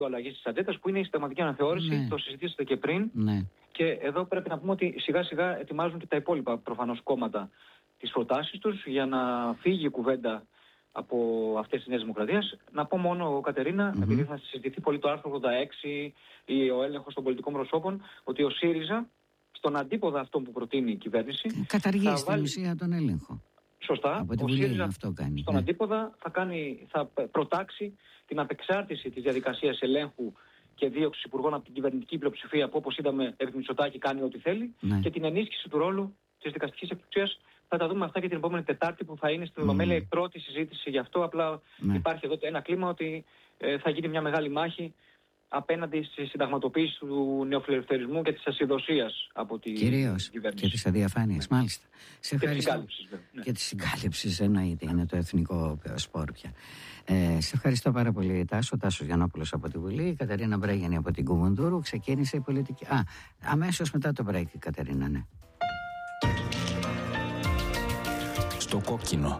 αλλαγής της ατζέντας που είναι η συνταγματική αναθεώρηση, το συζητήσατε και πριν. Ναι. Και εδώ πρέπει να πούμε ότι σιγά σιγά ετοιμάζουν και τα υπόλοιπα προφανώς κόμματα τις προτάσεις τους για να φύγει η κουβέντα από αυτές τις νέες δημοκρατίες. Να πω μόνο, Κατερίνα, επειδή θα συζητηθεί πολύ το άρθρο 86 ή ο έλεγχος των πολιτικών προσώπων, ότι ο ΣΥΡΙΖΑ στον αντίποδα αυτό που προτείνει η κυβέρνηση καταργεί στην ουσία τον έλεγχο. Σωστά. Ο ΣΥΡΙΖΑ αυτό κάνει. Στον αντίποδα θα προτάξει την απεξάρτηση της διαδικασίας ελέγχου και δίωξη υπουργών από την κυβερνητική πλειοψηφία που, όπως είδαμε, επί Μητσοτάκη κάνει ό,τι θέλει, και την ενίσχυση του ρόλου της δικαστικής εξουσίας. Θα τα δούμε αυτά και την επόμενη Τετάρτη που θα είναι στην Ολομέλεια η πρώτη συζήτηση γι' αυτό. Απλά υπάρχει εδώ ένα κλίμα ότι θα γίνει μια μεγάλη μάχη απέναντι στη συνταγματοποίηση του νεοφιλελευθερισμού και της ασυδοσίας από την κυβέρνηση. Και της αδιαφάνειας, μάλιστα. Σε ευχαριστώ. Και της συγκάλυψης, εννοείται, είναι το εθνικό σπορ πια. Σε ευχαριστώ πάρα πολύ, Τάσο. Τάσος Γιαννόπουλος από τη Βουλή, η Κατερίνα Μπρέγενη από την Κουμουντούρου. Ξεκίνησε η πολιτική. Αμέσως μετά το break, Κατερίνα, ναι. Στο κόκκινο.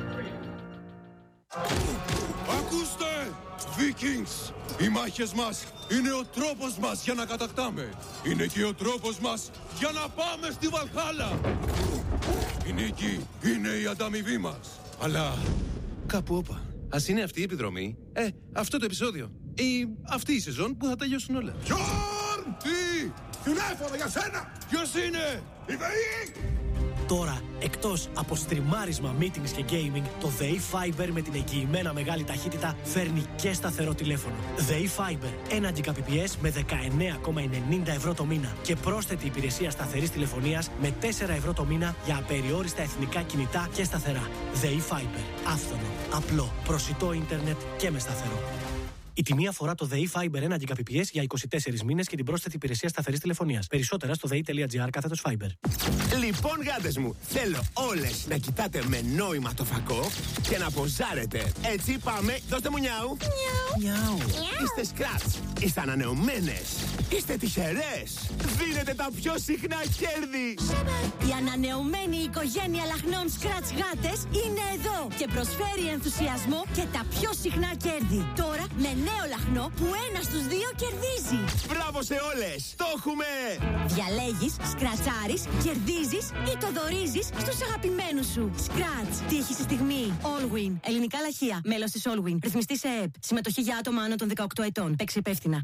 Ακούστε! Vikings! Οι μάχες μας είναι ο τρόπος μας για να κατακτάμε. Είναι και ο τρόπος μας για να πάμε στη Βαλχάλα. Η νίκη είναι η ανταμοιβή μας. Αλλά κάπου όπα. Ας είναι αυτή η επιδρομή, αυτό το επεισόδιο ή αυτή η σεζόν που θα τελειώσουν όλα. Γιόρν! Τι! Τηλέφωνο για σένα! Ποιος είναι? Η ΔΕΗ! Τώρα, εκτός από στριμάρισμα, meetings και gaming, το ΔΕΗ Fiber με την εγγυημένα μεγάλη ταχύτητα φέρνει και σταθερό τηλέφωνο. ΔΕΗ Fiber, 1 Gbps με 19,90 ευρώ το μήνα και πρόσθετη υπηρεσία σταθερής τηλεφωνίας με 4 ευρώ το μήνα για απεριόριστα εθνικά κινητά και σταθερά. ΔΕΗ Fiber, άφθονο, απλό, προσιτό ίντερνετ και με σταθερό. Η τιμή αφορά το ΔΕΗ Fiber 1 Gbps για 24 μήνες και την πρόσθετη υπηρεσία σταθερής τηλεφωνίας. Περισσότερα στο dei.gr/Fiber. Λοιπόν, γάτες μου, θέλω όλες να κοιτάτε με νόημα το φακό και να ποζάρετε. Έτσι πάμε, δώστε μου νιάου. Νιάου. Είστε σκράτς, είστε ανανεωμένες, είστε τυχερές. Δίνετε τα πιο συχνά κέρδη. Η ανανεωμένη οικογένεια λαχνών σκράτς γάτες είναι εδώ και προσφέρει ενθουσιασμό και τα πιο συχνά κέρδη. Τώρα με νέο λαχνό που 1 στους 2 κερδίζει. Μπράβο σε όλες, το έχουμε! Διαλέγεις, σκρατσάρεις, κερδίζεις ή το δωρίζεις στους αγαπημένους σου. Σκράτς, τύχη στη στιγμή. Allwin, ελληνικά λαχεία. Μέλος της Allwin. Ρυθμιστή σε ΕΕΠ. Συμμετοχή για άτομα άνω των 18 ετών. Παίξει υπεύθυνα.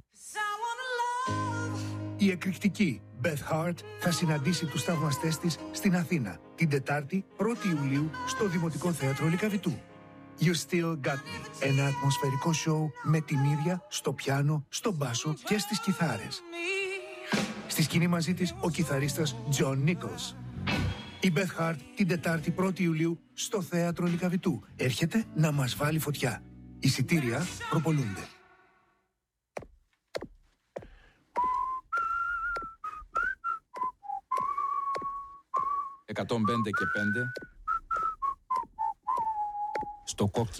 Η εκρηκτική Beth Hart θα συναντήσει τους θαυμαστές της στην Αθήνα την Τετάρτη 1η Ιουλίου στο Δημοτικό Θέατρο Λυκαβητού. You Still Got Me. Ένα ατμοσφαιρικό σοου με την ίδια στο πιάνο, στο μπάσο και στις κιθάρες. Στη σκηνή μαζί της ο κιθαρίστας John Nichols. Η Beth Hart την Τετάρτη 1η Ιουλίου στο Θέατρο Λυκαβητού. Έρχεται να μας βάλει φωτιά. Εισιτήρια προπολούνται. «105 και 5» στο κόκκινο.